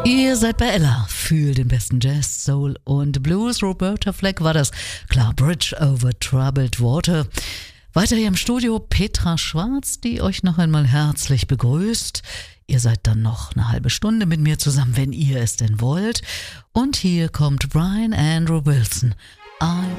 Ihr seid bei Ella, fühlt den besten Jazz, Soul und Blues. Roberta Flack war das. Klar, Bridge over Troubled Water. Weiter hier im Studio Petra Schwarz, die euch noch einmal herzlich begrüßt. Ihr seid dann noch eine halbe Stunde mit mir zusammen, wenn ihr es denn wollt. Und hier kommt Brian Andrew Wilson.